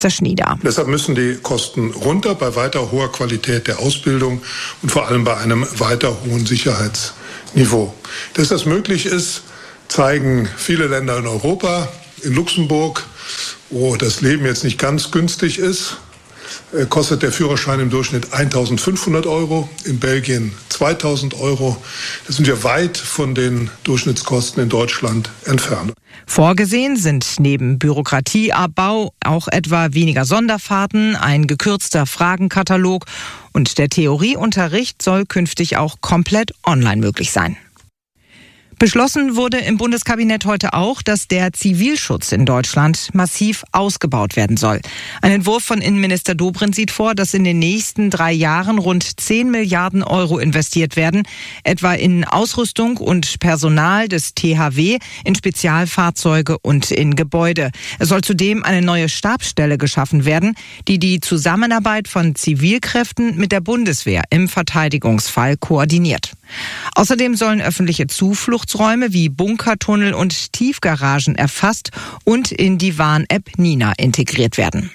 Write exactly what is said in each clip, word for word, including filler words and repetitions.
Schnieder. Deshalb müssen die Kosten runter bei weiter hoher Qualität der Ausbildung und vor allem bei einem weiter hohen Sicherheitsniveau. Dass das möglich ist, zeigen viele Länder in Europa. In Luxemburg, wo das Leben jetzt nicht ganz günstig ist, kostet der Führerschein im Durchschnitt eintausendfünfhundert Euro, in Belgien zweitausend Euro. Da sind wir weit von den Durchschnittskosten in Deutschland entfernt. Vorgesehen sind neben Bürokratieabbau auch etwa weniger Sonderfahrten, ein gekürzter Fragenkatalog und der Theorieunterricht soll künftig auch komplett online möglich sein. Beschlossen wurde im Bundeskabinett heute auch, dass der Zivilschutz in Deutschland massiv ausgebaut werden soll. Ein Entwurf von Innenminister Dobrindt sieht vor, dass in den nächsten drei Jahren rund zehn Milliarden Euro investiert werden, etwa in Ausrüstung und Personal des T H W, in Spezialfahrzeuge und in Gebäude. Es soll zudem eine neue Stabsstelle geschaffen werden, die die Zusammenarbeit von Zivilkräften mit der Bundeswehr im Verteidigungsfall koordiniert. Außerdem sollen öffentliche Zufluchtsräume wie Bunkertunnel und Tiefgaragen erfasst und in die Warn-App Nina integriert werden.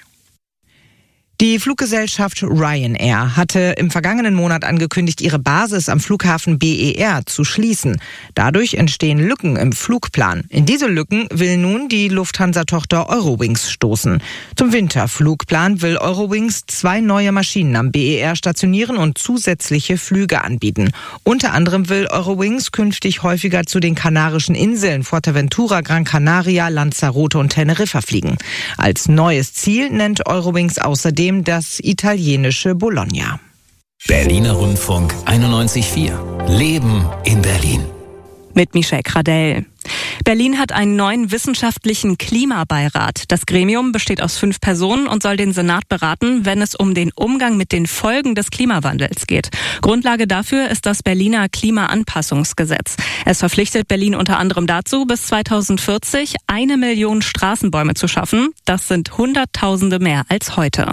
Die Fluggesellschaft Ryanair hatte im vergangenen Monat angekündigt, ihre Basis am Flughafen B E R zu schließen. Dadurch entstehen Lücken im Flugplan. In diese Lücken will nun die Lufthansa-Tochter Eurowings stoßen. Zum Winterflugplan will Eurowings zwei neue Maschinen am B E R stationieren und zusätzliche Flüge anbieten. Unter anderem will Eurowings künftig häufiger zu den Kanarischen Inseln Fuerteventura, Gran Canaria, Lanzarote und Teneriffa fliegen. Als neues Ziel nennt Eurowings außerdem das italienische Bologna. Berliner Rundfunk einundneunzig Komma vier. Leben in Berlin. Mit Michelle Kradell. Berlin hat einen neuen wissenschaftlichen Klimabeirat. Das Gremium besteht aus fünf Personen und soll den Senat beraten, wenn es um den Umgang mit den Folgen des Klimawandels geht. Grundlage dafür ist das Berliner Klimaanpassungsgesetz. Es verpflichtet Berlin unter anderem dazu, bis zweitausendvierzig eine Million Straßenbäume zu schaffen. Das sind Hunderttausende mehr als heute.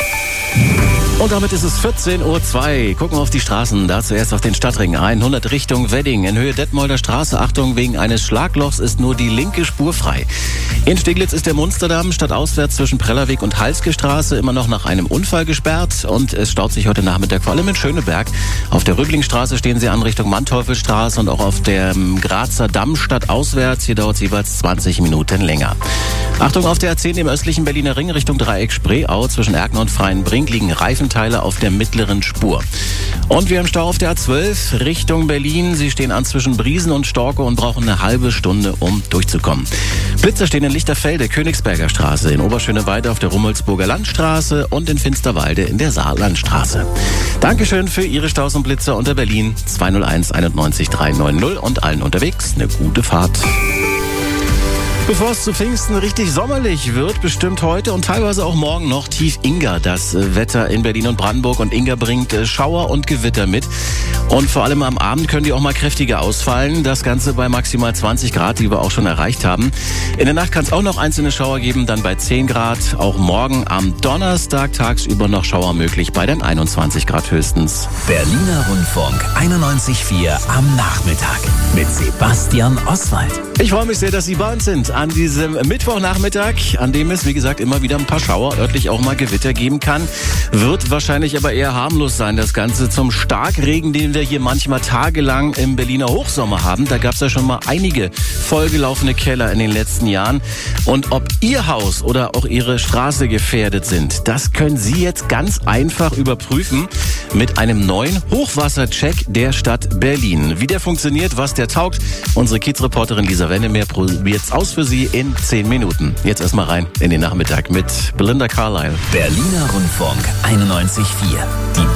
Und damit ist es vierzehn Uhr zwei. Gucken wir auf die Straßen. Da zuerst auf den Stadtring hundert Richtung Wedding. In Höhe Detmolder Straße. Achtung, wegen eines Schlaglochs ist nur die linke Spur frei. In Steglitz ist der Munsterdamm stadtauswärts zwischen Prellerweg und Halske Straße immer noch nach einem Unfall gesperrt. Und es staut sich heute Nachmittag vor allem in Schöneberg. Auf der Rüblingstraße stehen Sie an Richtung Manteuffelstraße und auch auf der Grazer Damm stadtauswärts. Hier dauert es jeweils zwanzig Minuten länger. Achtung, auf der A zehn im östlichen Berliner Ring Richtung Dreieck Spreeau zwischen Erken und Freienbrink liegen Reifenteile auf der mittleren Spur. Und wir haben Stau auf der A zwölf Richtung Berlin. Sie stehen an zwischen Briesen und Storkow und brauchen eine halbe Stunde, um durchzukommen. Blitzer stehen in Lichterfelde, Königsberger Straße, in Oberschöneweide auf der Rummelsburger Landstraße und in Finsterwalde in der Saarlandstraße. Dankeschön für Ihre Staus und Blitzer unter Berlin zwei null eins einundneunzig dreihundertneunzig und allen unterwegs eine gute Fahrt. Bevor es zu Pfingsten richtig sommerlich wird, bestimmt heute und teilweise auch morgen noch tief Inga das Wetter in Berlin und Brandenburg. Und Inga bringt Schauer und Gewitter mit. Und vor allem am Abend können die auch mal kräftiger ausfallen. Das Ganze bei maximal zwanzig Grad, die wir auch schon erreicht haben. In der Nacht kann es auch noch einzelne Schauer geben, dann bei zehn Grad. Auch morgen am Donnerstag tagsüber noch Schauer möglich, bei den einundzwanzig Grad höchstens. Berliner Rundfunk einundneunzig Komma vier am Nachmittag mit Sebastian Oswald. Ich freue mich sehr, dass Sie bei uns sind an diesem Mittwochnachmittag, an dem es, wie gesagt, immer wieder ein paar Schauer, örtlich auch mal Gewitter geben kann. Wird wahrscheinlich aber eher harmlos sein, das Ganze zum Starkregen, den wir hier manchmal tagelang im Berliner Hochsommer haben. Da gab es ja schon mal einige vollgelaufene Keller in den letzten Jahren. Und ob Ihr Haus oder auch Ihre Straße gefährdet sind, das können Sie jetzt ganz einfach überprüfen mit einem neuen Hochwassercheck der Stadt Berlin. Wie der funktioniert, was der taugt, unsere Kiez-Reporterin Lisa Wennemeer probiert's aus für Sie in zehn Minuten. Jetzt erstmal rein in den Nachmittag mit Belinda Carlisle. Berliner Rundfunk einundneunzig Komma vier. Die